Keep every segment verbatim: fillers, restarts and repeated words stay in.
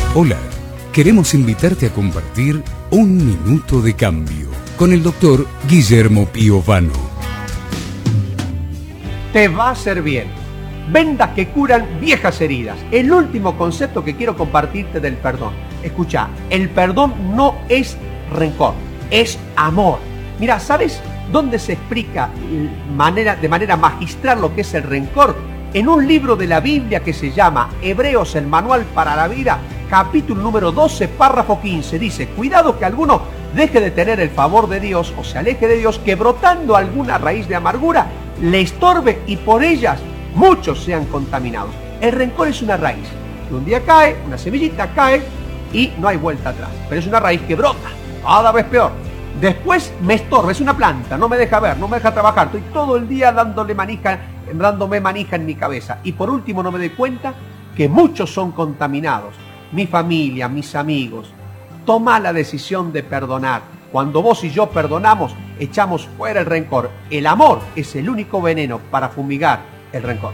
Hola, queremos invitarte a compartir Un Minuto de Cambio con el doctor Guillermo Piovano. Te va a hacer bien. Vendas que curan viejas heridas. El último concepto que quiero compartirte del perdón. Escucha, el perdón no es rencor, es amor. Mira, ¿sabes dónde se explica manera, de manera magistral lo que es el rencor? En un libro de la Biblia que se llama Hebreos, el Manual para la Vida, capítulo número doce, párrafo quince, dice: cuidado que alguno deje de tener el favor de Dios o se aleje de Dios, que brotando alguna raíz de amargura le estorbe y por ellas muchos sean contaminados. El rencor es una raíz que un día cae, una semillita cae y no hay vuelta atrás, pero es una raíz que brota cada vez peor. Después me estorba, es una planta, no me deja ver, no me deja trabajar, estoy todo el día dándole manija, dándome manija en mi cabeza. Y por último no me doy cuenta que muchos son contaminados. Mi familia, mis amigos. Toma la decisión de perdonar. Cuando vos y yo perdonamos, echamos fuera el rencor. El amor es el único veneno para fumigar el rencor.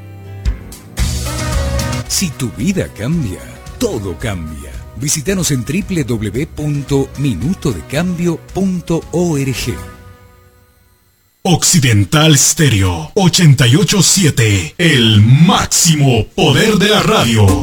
Si tu vida cambia, todo cambia. Visítanos en doble u doble u doble u punto minuto de cambio punto org. Occidental Stereo ochenta y ocho punto siete, el máximo poder de la radio.